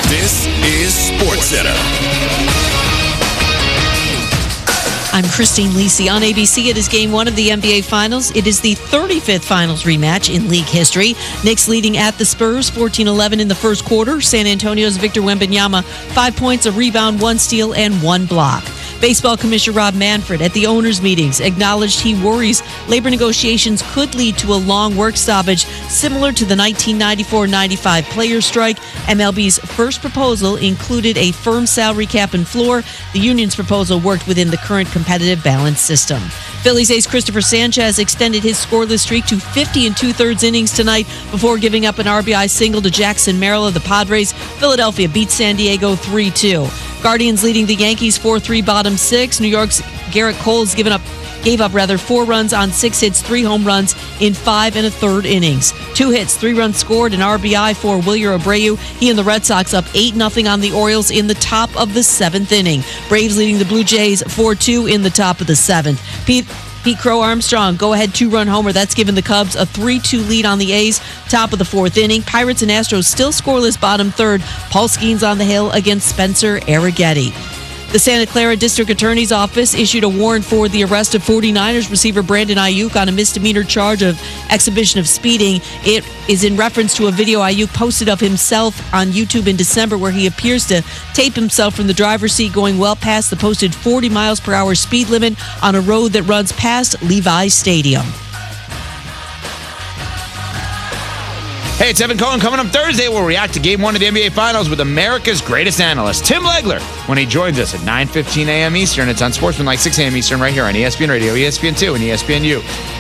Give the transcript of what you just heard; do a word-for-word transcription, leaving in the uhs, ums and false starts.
This is SportsCenter. I'm Christine Lisi on A B C. It is game one of the N B A Finals. It is the thirty-fifth Finals rematch in league history. Knicks leading at the Spurs, fourteen eleven in the first quarter. San Antonio's Victor Wembanyama, five points, a rebound, one steal, and one block. Baseball Commissioner Rob Manfred at the owners' meetings acknowledged he worries labor negotiations could lead to a long work stoppage similar to the nineteen ninety-four ninety-five players' strike. M L B's first proposal included a firm salary cap and floor. The union's proposal worked within the current competitive balance system. Phillies ace Christopher Sanchez extended his scoreless streak to fifty and two-thirds innings tonight before giving up an R B I single to Jackson Merrill of the Padres. Philadelphia beat San Diego three two. Guardians leading the Yankees four three bottom six. New York's Garrett Cole's given up gave up rather four runs on six hits, three home runs in five and a third innings. Two hits, three runs scored, an R B I for Wilyer Abreu. He and the Red Sox up eight nothing on the Orioles in the top of the seventh inning. Braves leading the Blue Jays four two in the top of the seventh. Pete Pete Crow Armstrong, go-ahead two-run homer. That's given the Cubs a three two lead on the A's. Top of the fourth inning. Pirates and Astros still scoreless bottom third. Paul Skeens on the hill against Spencer Arrighetti. The Santa Clara District Attorney's Office issued a warrant for the arrest of forty-niners receiver Brandon Ayuk on a misdemeanor charge of exhibition of speeding. It is in reference to a video Ayuk posted of himself on YouTube in December where he appears to tape himself from the driver's seat going well past the posted forty miles per hour speed limit on a road that runs past Levi's Stadium. Hey, it's Evan Cohen. Coming up Thursday, we'll react to Game one of the N B A Finals with America's greatest analyst, Tim Legler, when he joins us at nine fifteen a.m. Eastern. It's on Sportsman like six a.m. Eastern right here on E S P N Radio, E S P N two, and E S P N U.